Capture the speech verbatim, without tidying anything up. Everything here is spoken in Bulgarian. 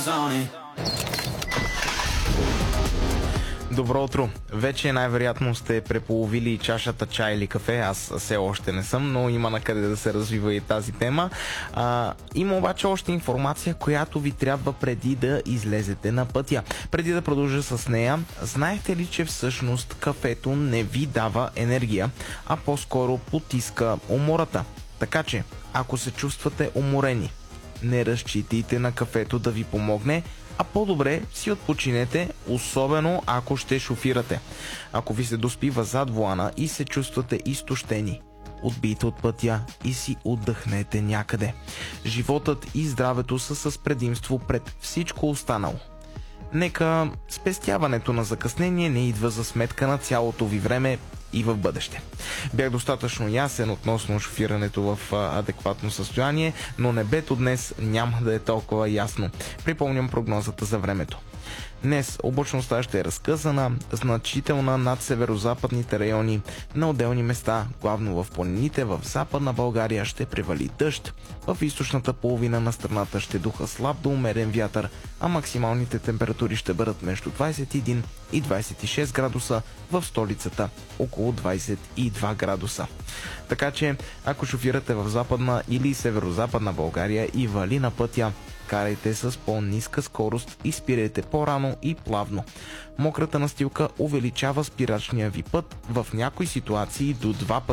Добро утро! Вече най-вероятно сте преполовили чашата чай или кафе, аз все още не съм, но има на къде да се развива и тази тема. А, има обаче още информация, която ви трябва преди да излезете на пътя. Преди да продължа с нея, знаете ли, че всъщност кафето не ви дава енергия, а по-скоро потиска умората? Така че, ако се чувствате уморени, не разчитайте на кафето да ви помогне, а по-добре си отпочинете, особено ако ще шофирате. Ако ви се доспива зад волана и се чувствате изтощени, отбийте от пътя и си отдъхнете някъде. Животът и здравето са с предимство пред всичко останало. Нека спестяването на закъснение не идва за сметка на цялото ви време и в бъдеще. Бях достатъчно ясен относно шофирането в адекватно състояние, но небето днес няма да е толкова ясно. Припомням прогнозата за времето. Днес облачността ще е разкъсана, значителна над северо-западните райони. На отделни места, главно в планините, в Западна България ще превали дъжд. В източната половина на страната ще духа слаб до умерен вятър, а максималните температури ще бъдат между двадесет и един и двадесет и шест градуса, в столицата около двадесет и два градуса. Така че, ако шофирате в Западна или Северо-Западна България и вали на пътя, карайте с по-ниска скорост и спирайте по-рано и плавно. Мократа настилка увеличава спирачния ви път, в някои ситуации до два пъти